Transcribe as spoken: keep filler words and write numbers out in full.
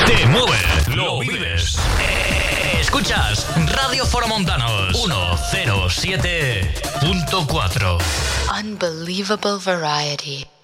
Te mueve, lo vives. Escuchas Radio Foromontanos ciento siete punto cuatro. Unbelievable variety.